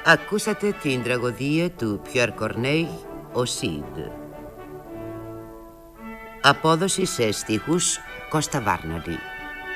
Ακούσατε την τραγωδία του Πιέρ Κορνέι, ο Σιντ. Απόδοση σε στίχους Κώστα Βάρναλη.